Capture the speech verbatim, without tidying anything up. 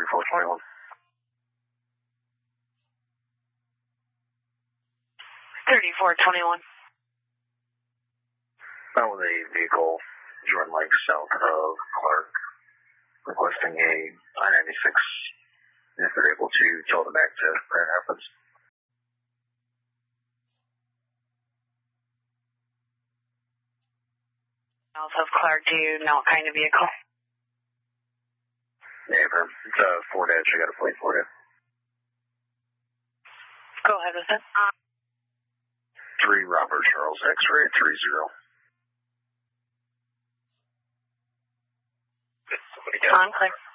thirty-four twenty-one. thirty-four twenty-one. Found with a vehicle Jordan Lake south of Clark, requesting a I ninety-six. If they're able to tow them back to Grand Rapids. South of Clark, do you know what kind of vehicle? Yeah, it's a Ford Edge. I got a plate for you. Go ahead with it. Three Robert Charles X-ray three zero. On clear.